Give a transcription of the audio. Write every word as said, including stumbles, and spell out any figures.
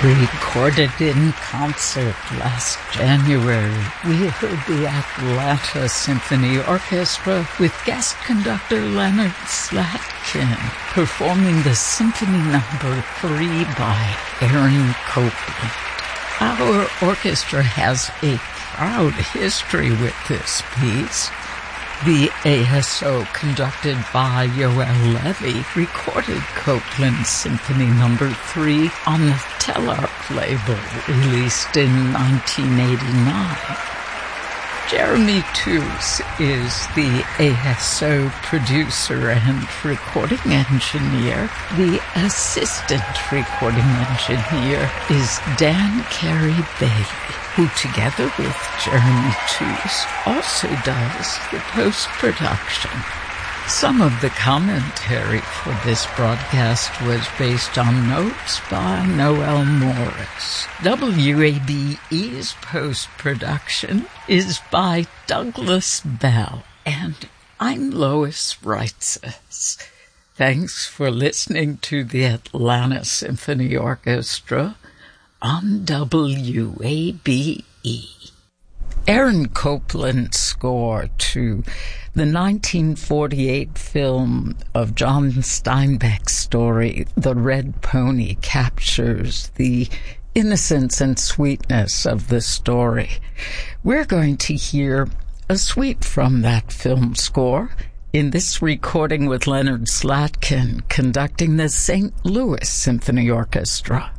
Recorded in concert last January, we heard the Atlanta Symphony Orchestra with guest conductor Leonard Slatkin performing the Symphony Number three by Aaron Copland. Our orchestra has a proud history with this piece. The A S O, conducted by Yoel Levy, recorded Copland's Symphony Number three on the Telarc label, released in nineteen eighty-nine. Jeremy Toos is the A S O producer and recording engineer. The assistant recording engineer is Dan Carey Bailey, who together with Jeremy Toos also does the post-production. Some of the commentary for this broadcast was based on notes by Noel Morris. W A B E's post-production is by Douglas Bell, and I'm Lois Reitzes. Thanks for listening to the Atlanta Symphony Orchestra on W A B E. Aaron Copland's score to the nineteen forty-eight film of John Steinbeck's story, The Red Pony, captures the innocence and sweetness of the story. We're going to hear a suite from that film score in this recording with Leonard Slatkin conducting the Saint Louis Symphony Orchestra.